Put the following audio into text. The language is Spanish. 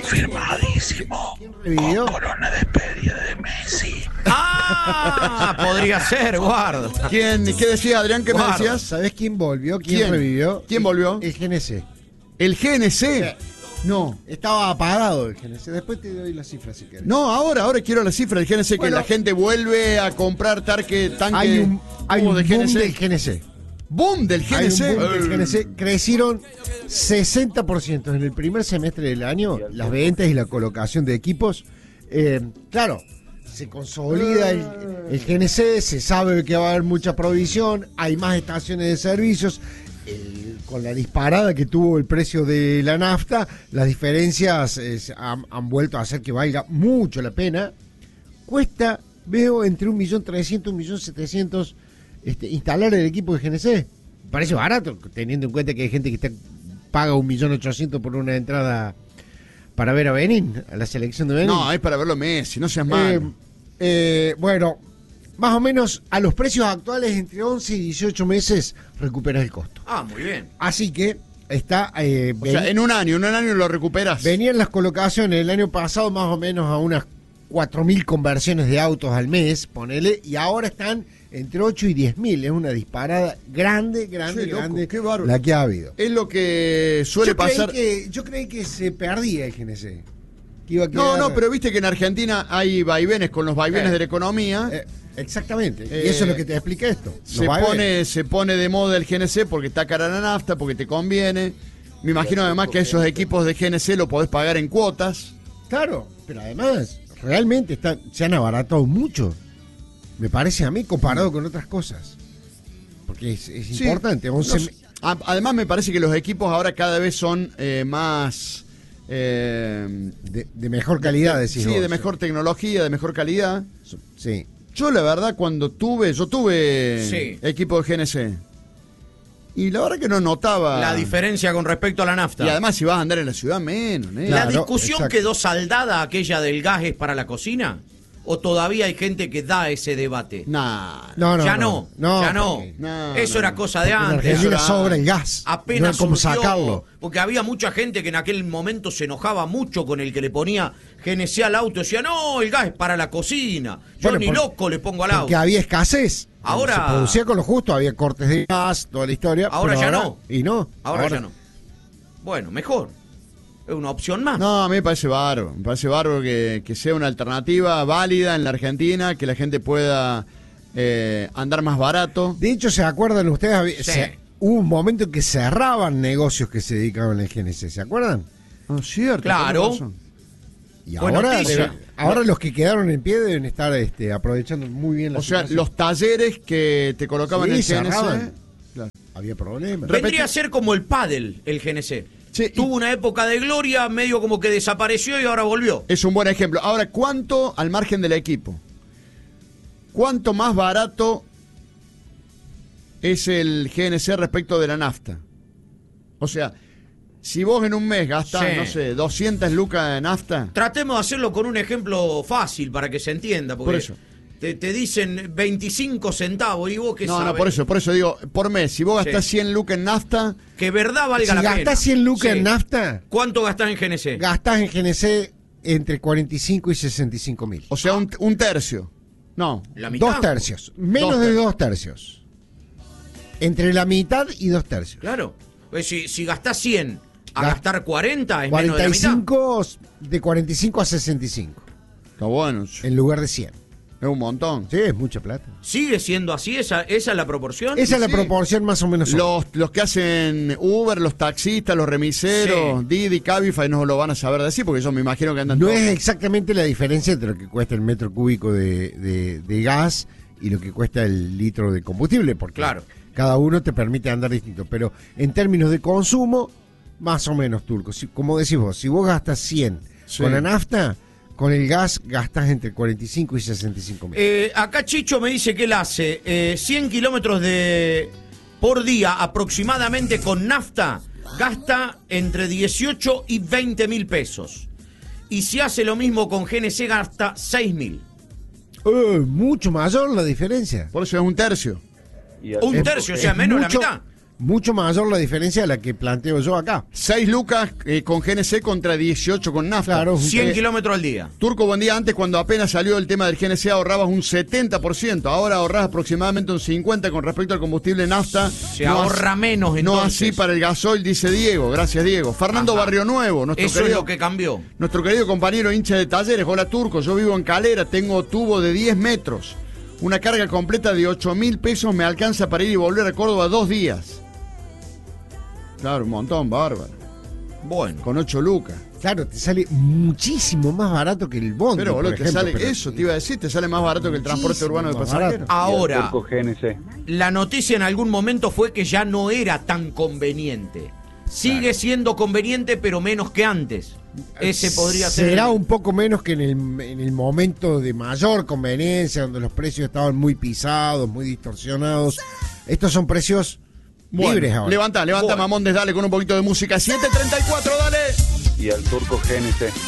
confirmadísimo. ¿Quién revivió? Con una despedida de Messi. ¡Ah! Podría ser, guarda. ¿Quién? ¿Qué decías, Adrián? ¿Qué me Guarda. decías? ¿Sabés quién volvió? ¿Quién? Revivió? ¿Quién volvió? El GNC. ¿El GNC? No. Estaba apagado el GNC. Después te doy la cifra si querés. No, ahora quiero la cifra del GNC, Bueno. que la gente vuelve a comprar tanque Hay un humo boom del GNC. ¿Boom del Hay GNC? un boom del GNC. Crecieron 60% en el primer semestre del año las ventas y la colocación de equipos. Claro, se consolida el GNC, se sabe que va a haber mucha provisión, hay más estaciones de servicios. Con la disparada que tuvo el precio de la nafta, las diferencias han vuelto a hacer que valga mucho la pena. Cuesta, veo, entre 1.300.000 y 1.700.000 instalar el equipo de GNC. Parece barato, teniendo en cuenta que hay gente que paga 1.800.000 por una entrada para ver a Benín, a la selección de Benín. No, es para verlo Messi, no seas malo. Bueno, más o menos a los precios actuales, entre 11 y 18 meses, recuperas el costo. Ah, muy bien. Así que está... O sea, en un año lo recuperas. Venían las colocaciones el año pasado más o menos a unas 4.000 conversiones de autos al mes, ponele, y ahora están entre 8 y 10.000. Es una disparada grande, Che, loco, qué bárbaro. la que ha habido. Es lo que suele pasar. Yo creí que se perdía el GNC. Que iba a No, quedar- pero viste que en Argentina hay vaivenes con los vaivenes de la economía. Exactamente, y eso es lo que te explica esto. Se pone de moda el GNC porque está cara la nafta, porque te conviene. Me imagino además que esos equipos de GNC lo podés pagar en cuotas. Claro, pero además, realmente se han abaratado mucho. Me parece a mí, comparado con otras cosas. Porque es Sí, importante. además me parece que los equipos ahora cada vez son más... de mejor calidad, decís Sí, vos. de mejor tecnología, de mejor calidad. Sí. Yo la verdad cuando tuve Sí. equipo de GNC. Y la verdad que no notaba... La diferencia con respecto a la nafta. Y además si vas a andar en la ciudad menos. ¿eh? ¿La Claro, discusión exacto. quedó saldada aquella del gas es para la cocina? ¿O todavía hay gente que da ese debate? Nah. Ya no. No, Eso no, era no. cosa de En antes. Argentina Eso sobra el gas. Apenas no hay cómo surgió, sacarlo. porque había mucha gente que en aquel momento se enojaba mucho con el que le ponía GNC al auto. Decía, no, el gas es para la cocina. Yo Bueno, ni loco le pongo al auto. Porque había escasez. Ahora- Se producía con lo justo, había cortes de gas, toda la historia. Ahora pero ya no. Y no. Ahora ya no. Bueno, mejor. Es una opción más. No, a mí me parece bárbaro. Me parece bárbaro que sea una alternativa válida en la Argentina, que la gente pueda andar más barato. De hecho, ¿se acuerdan ustedes? Sí. Hubo un momento en que cerraban negocios que se dedicaban al GNC, ¿se acuerdan? Ah, cierto. Claro. tenés razón. Y Buena ahora, noticia. ahora los que quedaron en pie deben estar aprovechando muy bien la O sea, situación. los talleres que te colocaban Sí, en el cerraban. GNC. Claro. Había problemas. Vendría a ser como el pádel, el GNC. Sí, Tuvo una época de gloria, medio como que desapareció y ahora volvió. Es un buen ejemplo. Ahora, ¿cuánto al margen del equipo? ¿Cuánto más barato es el GNC respecto de la nafta? O sea, si vos en un mes gastás, Sí. no sé, 200 lucas de nafta, Tratemos de hacerlo con un ejemplo fácil para que se entienda. Porque Por eso. Te dicen 25 centavos y vos qué no, sabés. no, por eso digo, por mes, si vos gastás Sí. 100 lucas en nafta, Que verdad valga Si la pena. gastás 100 lucas Sí. en nafta, ¿Cuánto gastás en GNC? gastás en GNC entre 45 y 65 mil. o sea, un tercio. No, La mitad. 2 tercios. Menos Dos de tercios. 2 tercios. Entre la mitad y 2 tercios. Claro. Pues si gastás 100 a Ga- gastar 40 es menos de la mitad. 45, de 45 a 65. está bueno, es En lugar de 100. un montón. Sí, es mucha plata. ¿Sigue siendo así? ¿Esa es la proporción? Esa es la sí. proporción más o menos. Los que hacen Uber, los taxistas, los remiseros, Sí. Didi, Cabify, no lo van a saber decir porque yo me imagino que andan No todos. es exactamente la diferencia entre lo que cuesta el metro cúbico de gas y lo que cuesta el litro de combustible, porque Claro. cada uno te permite andar distinto. Pero en términos de consumo, más o menos, Turco. Como decís vos, si vos gastas 100 Sí. con la nafta, con el gas gastás entre 45 y 65 mil. Acá Chicho me dice que él hace 100 kilómetros por día aproximadamente con nafta, gasta entre 18 y 20 mil pesos. Y si hace lo mismo con GNC, gasta 6 mil. Mucho mayor la diferencia. Por eso es un tercio. Un tercio, o sea, menos de la mucho- mitad. mucho mayor la diferencia de la que planteo yo acá. 6 lucas con GNC contra 18 con nafta. Claro, 100 kilómetros al día. Turco, buen día. Antes, cuando apenas salió el tema del GNC, ahorrabas un 70%. Ahora ahorras aproximadamente un 50% con respecto al combustible nafta. Se ahorra menos, entonces. No así para el gasoil, dice Diego. Gracias, Diego. Fernando Ajá. Barrio Nuevo. Eso es lo que cambió. Nuestro querido compañero hincha de Talleres. Hola, Turco. Yo vivo en Calera. Tengo tubo de 10 metros. Una carga completa de 8.000 pesos me alcanza para ir y volver a Córdoba 2 días. Claro, un montón, bárbaro. Bueno. Con 8 lucas. Claro, te sale muchísimo más barato que el bondi. Pero, boludo, por te ejemplo, sale, pero- eso te iba a decir, te sale más barato que el transporte Muchísimo urbano de más pasajeros. barato. Ahora, Turco GNC. la noticia en algún momento fue que ya no era tan conveniente. Sigue siendo conveniente, pero menos que antes. Ese podría ser. Será un poco menos que en el momento de mayor conveniencia, donde los precios estaban muy pisados, muy distorsionados. Estos son precios libres ahora. Levanta, Bueno. Mamondes, dale con un poquito de música. 7:34, dale. Y al Turco GNC.